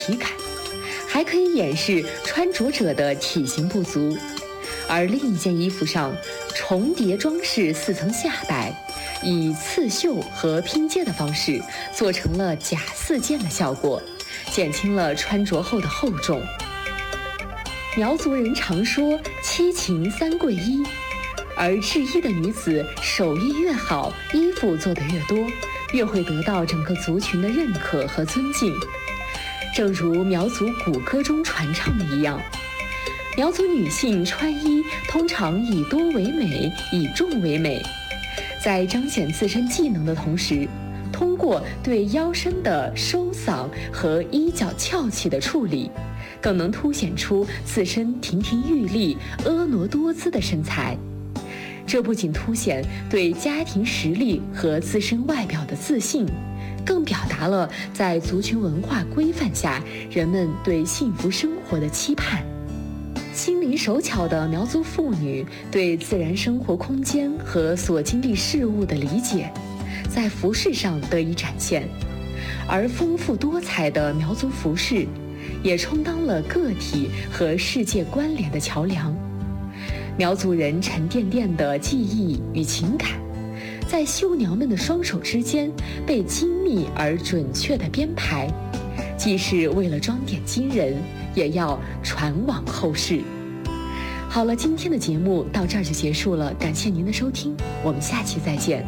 体感，还可以掩饰穿着者的体型不足。而另一件衣服上重叠装饰4层下摆，以刺绣和拼接的方式做成了假4件的效果，减轻了穿着后的厚重。苗族人常说7情3贵衣，而制衣的女子手艺越好，衣服做得越多，越会得到整个族群的认可和尊敬。正如苗族古歌中传唱的一样，苗族女性穿衣通常以多为美，以重为美。在彰显自身技能的同时，通过对腰身的收嗓和衣角翘起的处理，更能凸显出自身亭亭玉立、婀娜多姿的身材。这不仅凸显对家庭实力和自身外表的自信，更表达了在族群文化规范下人们对幸福生活的期盼。心灵手巧的苗族妇女对自然生活空间和所经历事物的理解，在服饰上得以展现，而丰富多彩的苗族服饰也充当了个体和世界关联的桥梁。苗族人沉甸甸的记忆与情感，在绣娘们的双手之间被精密而准确地编排，既是为了装点今人，也要传往后世。好了，今天的节目到这儿就结束了，感谢您的收听，我们下期再见。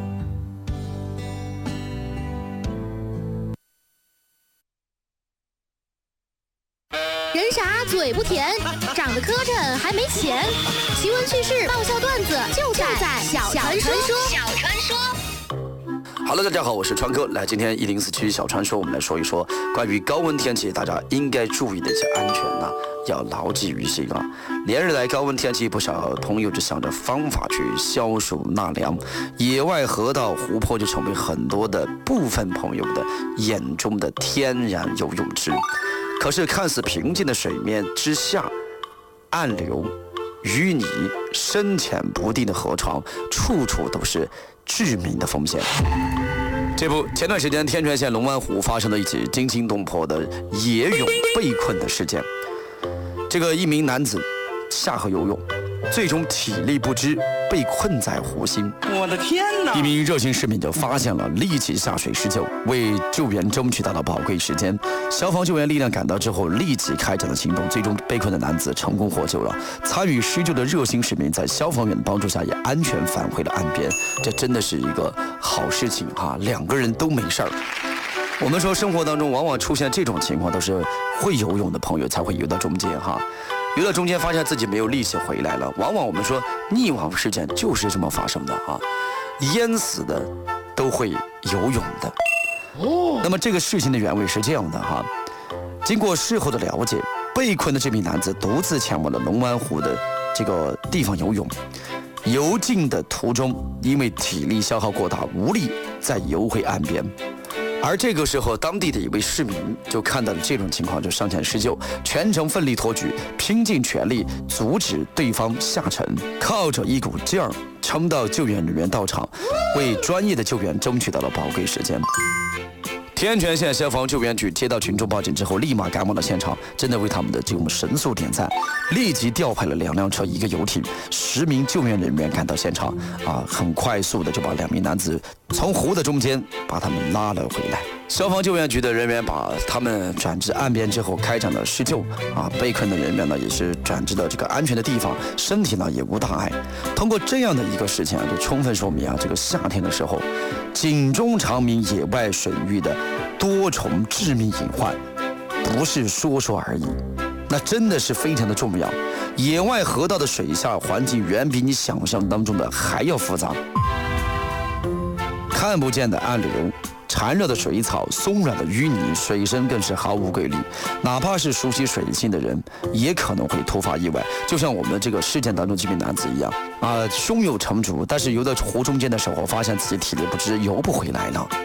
人傻嘴不甜，长得磕碜还没钱，奇闻趣事爆笑段子就在小传说。 Hello， 大家好，我是川哥。来，今天104期小传说，我们来说一说关于高温天气大家应该注意的一些安全要牢记于心啊。连日来高温天气，不少朋友就想着方法去消暑纳凉，野外河道、湖泊就成为很多的部分朋友的眼中的天然游泳池。可是看似平静的水面之下，暗流、淤泥、深浅不定的河床，处处都是致命的风险。这不，前段时间天全县龙湾湖发生了一起惊心动魄的野泳被困的事件。这个一名男子下河游泳，最终体力不支被困在湖心。 我的天哪！ 一名热心市民就发现了，立即下水施救，为救援争取到了宝贵时间。消防救援力量赶到之后，立即开展了行动，最终被困的男子成功获救了。参与施救的热心市民在消防员的帮助下，也安全返回了岸边。这真的是一个好事情啊！2个人都没事儿。我们说生活当中往往出现这种情况，都是会游泳的朋友才会游到中间哈。游到中间发现自己没有力气回来了，往往我们说溺亡事件就是这么发生的啊，淹死的都会游泳的。那么这个事情的原委是这样的哈，经过事后的了解，被困的这名男子独自前往了龙湾湖的这个地方游泳，游进的途中因为体力消耗过大，无力再游回岸边。而这个时候，当地的一位市民就看到了这种情况，就上前施救，全程奋力托举，拼尽全力阻止对方下沉，靠着一股劲儿撑到救援人员到场，为专业的救援争取到了宝贵时间。天全县消防救援局接到群众报警之后，立马赶往了现场，真的为他们的这种神速点赞，立即调派了2辆车、1个游艇，10名救援人员赶到现场，很快速的就把2名男子从湖的中间把他们拉了回来。消防救援局的人员把他们转至岸边之后，开展了施救，被困的人员呢也是转至了这个安全的地方，身体呢也无大碍。通过这样的一个事情就充分说明这个夏天的时候，警钟长鸣野外水域的多重致命隐患，不是说说而已，那真的是非常的重要。野外河道的水下环境远比你想象当中的还要复杂，看不见的暗流、缠绕的水草、松软的淤泥，水深更是毫无规律。哪怕是熟悉水性的人，也可能会突发意外。就像我们这个事件当中这名男子一样，胸有成竹，但是游到湖中间的时候，发现自己体力不支，游不回来了。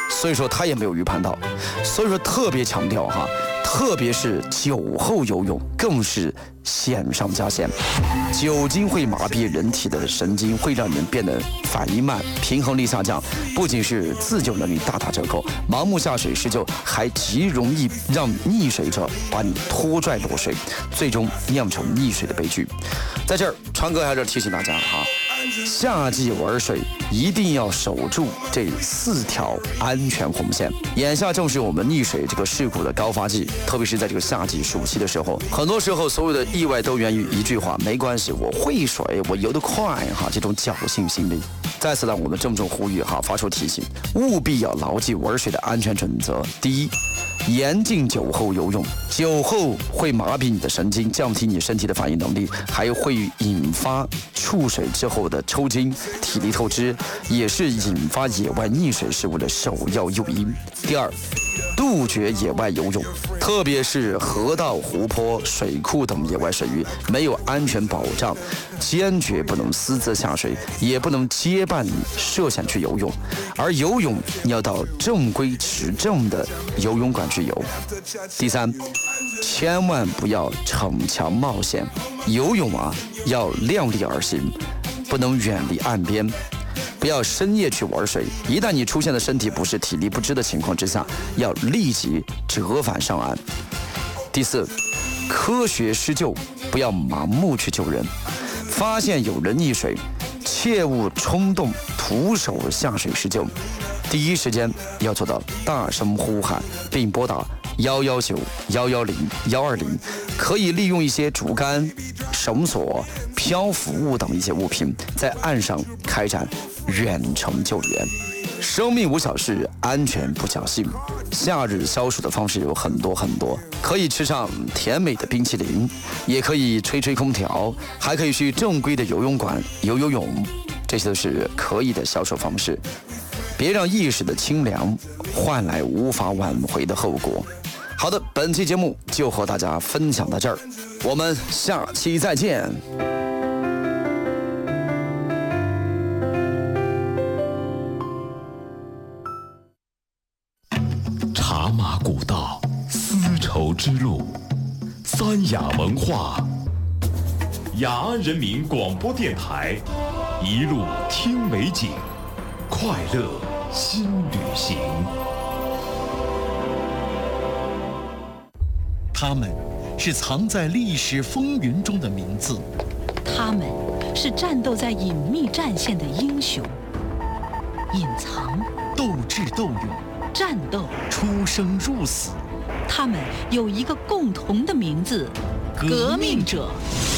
所以说他也没有预判到，所以说特别强调哈，特别是酒后游泳更是险上加险。酒精会麻痹人体的神经，会让人变得反应慢，平衡力下降，不仅是自救能力大打折扣，盲目下水施救还极容易让溺水者把你拖拽落水，最终酿成溺水的悲剧。在这儿，川哥还是提醒大家哈，夏季玩水一定要守住这4条安全红线。眼下正是我们溺水这个事故的高发季，特别是在这个夏季暑期的时候，很多时候所有的意外都源于一句话：没关系，我会水，我游得快哈，这种侥幸心理。再次让我们郑重呼吁哈，发出提醒，务必要牢记玩水的安全准则。第一，严禁酒后游泳，酒后会麻痹你的神经，降低你身体的反应能力，还会引发触水之后的抽筋、体力透支，也是引发野外溺水事故的首要诱因。第二，杜绝野外游泳，特别是河道、湖泊、水库等野外水域，没有安全保障，坚决不能私自下水，也不能结伴涉险去游泳。而游泳你要到正规持证的游泳馆去游。第三，千万不要逞强冒险，游泳要量力而行，不能远离岸边。不要深夜去玩水，一旦你出现了身体不适、体力不支的情况之下，要立即折返上岸。第四，科学施救，不要盲目去救人。发现有人溺水，切勿冲动徒手下水施救，第一时间要做到大声呼喊，并拨打119、110、120，可以利用一些竹竿、绳索、漂浮物等一些物品，在岸上开展远程救援。生命无小事，安全不侥幸。夏日消暑的方式有很多，可以吃上甜美的冰淇淋，也可以吹吹空调，还可以去正规的游泳馆游泳，这些都是可以的消暑方式。别让一时的清凉换来无法挽回的后果。好的，本期节目就和大家分享到这儿，我们下期再见。 茶马古道，丝绸之路，三雅文化，雅安人民广播电台，一路听美景，快乐新旅行。 他们是藏在历史风云中的名字， 他们是战斗在隐秘战线的英雄，隐藏、 斗智斗勇、 战斗、 出生入死。 他们有一个共同的名字：革命者。